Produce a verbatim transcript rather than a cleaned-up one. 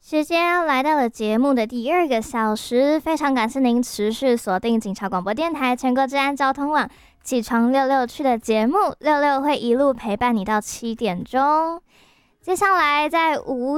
时间来到了节目的第二个小时，非常感谢您持续锁定警察广播电台全国治安交通网起床六六去的节目，六六会一路陪伴你到七点钟。接下来在五